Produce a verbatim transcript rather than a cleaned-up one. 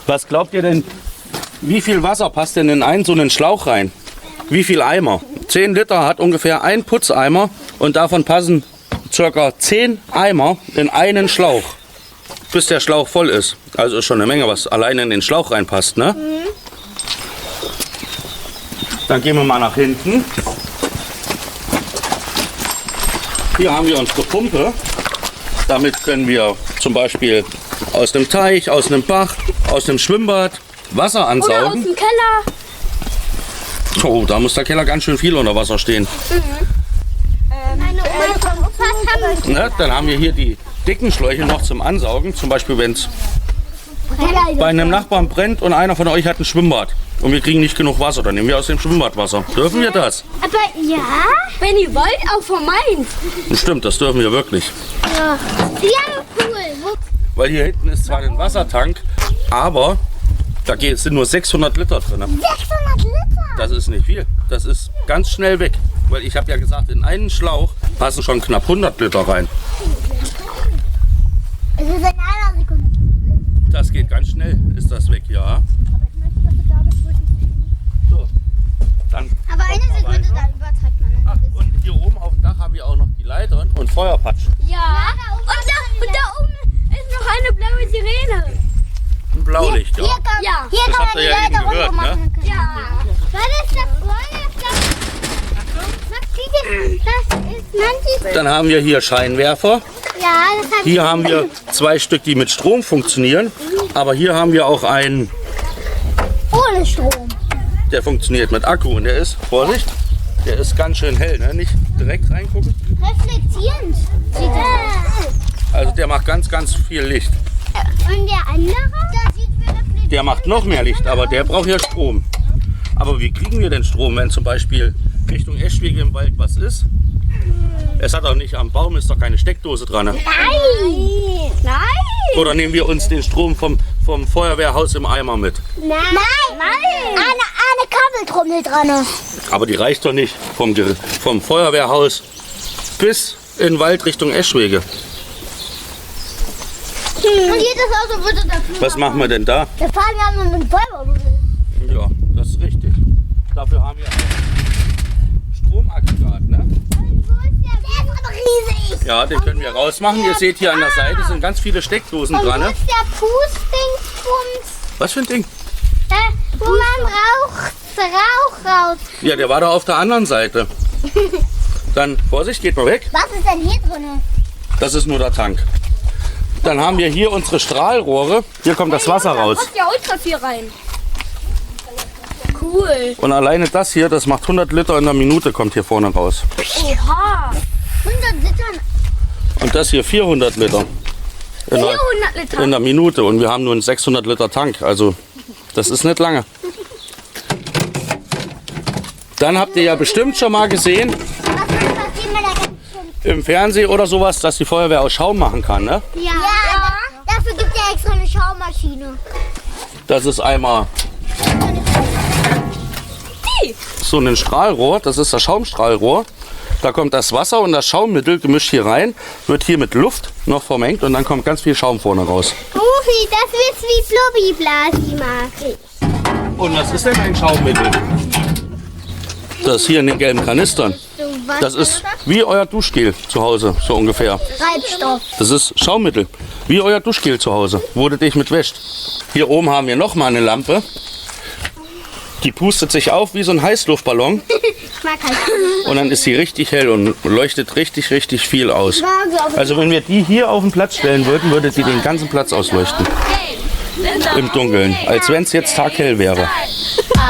Was glaubt ihr denn, wie viel Wasser passt denn in einen so einen Schlauch rein? Wie viel Eimer? zehn Liter hat ungefähr ein Putzeimer und davon passen ca. zehn Eimer in einen Schlauch, bis der Schlauch voll ist. Also ist schon eine Menge, was alleine in den Schlauch reinpasst, ne? Mhm. Dann gehen wir mal nach hinten. Hier haben wir unsere Pumpe. Damit können wir zum Beispiel aus dem Teich, aus einem Bach, aus dem Schwimmbad Wasser ansaugen. Oder aus dem Keller. Oh, da muss der Keller ganz schön viel unter Wasser stehen. Mhm. Ähm, meine Oma, was haben ne, dann haben wir hier die dicken Schläuche noch zum Ansaugen. Zum Beispiel, wenn es bei einem Nachbarn brennt und einer von euch hat ein Schwimmbad und wir kriegen nicht genug Wasser, dann nehmen wir aus dem Schwimmbadwasser. Dürfen wir das? Aber ja, wenn ihr wollt, auch von meins. Stimmt, das dürfen wir wirklich. Ja, ja, cool. Weil hier hinten ist zwar ein Wassertank, aber da sind nur sechshundert Liter drin. sechshundert Liter? Das ist nicht viel. Das ist ganz schnell weg. Weil ich habe ja gesagt, in einen Schlauch passen schon knapp hundert Liter rein. Es ist in einer Sekunde. Das geht ganz schnell, ist das weg, ja. So, dann Aber eine Sekunde, da übertreibt man. Ach, und hier oben auf dem Dach haben wir auch noch die Leitern und Feuerpatschen. Ja, und da, und da oben ist noch eine blaue Sirene. Ein Blaulicht, ja. Hier kann, Ja. hier Das kann habt man ihr die ja eben Leiter gehört, runter ne? machen. Ja. Was ist das? Was ist das? Das ist manches. Dann haben wir hier Scheinwerfer. Ja, das hat Hier haben wir zwei Stück, die mit Strom funktionieren. Aber hier haben wir auch einen, ohne Strom. der funktioniert mit Akku. Und der ist, Vorsicht, der ist ganz schön hell, ne? Nicht direkt reingucken. Reflektierend sieht das aus. Also der macht ganz, ganz viel Licht. Und der andere? Der sieht wie reflektiert. Der macht noch mehr Licht, aber der braucht ja Strom. Aber wie kriegen wir denn Strom, wenn zum Beispiel Richtung Eschwege im Wald was ist? Es hat auch nicht am Baum, ist doch keine Steckdose dran. Ne? Nein! Nein! Oder nehmen wir uns den Strom vom, vom Feuerwehrhaus im Eimer mit? Nein! Nein! Eine, eine Kabeltrommel dran. Aber die reicht doch nicht vom, Ge- vom Feuerwehrhaus bis in den Wald Richtung Eschwege. Hm. Und jedes Auto würde dafür. Was machen wir denn da? Wir fahren ja nur mit Feuerwehr. Ja, das ist richtig. Dafür haben wir ein Stromaggregat, ne? Der ist aber riesig. Ja, den können wir rausmachen. Ihr seht hier an der Seite sind ganz viele Steckdosen Und dran. wo Ne? ist der Pustdingsbums? Was für ein Ding? Äh, wo man raucht, Rauch raus. Ja, der war da auf der anderen Seite. Dann, Vorsicht, geht mal weg. Was ist denn hier drin? Das ist nur der Tank. Dann haben wir hier unsere Strahlrohre. Hier kommt das Wasser raus. Passt ja ultra viel rein. Cool. Und alleine das hier, das macht hundert Liter in der Minute, kommt hier vorne raus. Oha. hundert Liter. Und das hier vierhundert Liter. In der, vierhundert Liter. in der Minute. Und wir haben nur einen sechshundert Liter Tank. Also, das ist nicht lange. Dann habt ihr ja bestimmt schon mal gesehen, im Fernsehen oder sowas, dass die Feuerwehr aus Schaum machen kann. Ne? Ja. ja. Dafür gibt es ja extra eine Schaumaschine. Das ist einmal so ein Strahlrohr, das ist das Schaumstrahlrohr. Da kommt das Wasser und das Schaummittel gemischt hier rein, wird hier mit Luft noch vermengt und dann kommt ganz viel Schaum vorne raus. Rufi, das wird wie Flubbi-Blasi, mag ich. Und was ist denn ein Schaummittel? Das hier in den gelben Kanistern. Das ist wie euer Duschgel zu Hause, so ungefähr. Treibstoff. Das ist Schaummittel, wie euer Duschgel zu Hause, wo du dich mit wäscht. Hier oben haben wir noch mal eine Lampe. Die pustet sich auf wie so ein Heißluftballon Ich mag halt. und dann ist sie richtig hell und leuchtet richtig, richtig viel aus. Also wenn wir die hier auf den Platz stellen würden, würde die den ganzen Platz ausleuchten. Im Dunkeln, als wenn es jetzt taghell wäre.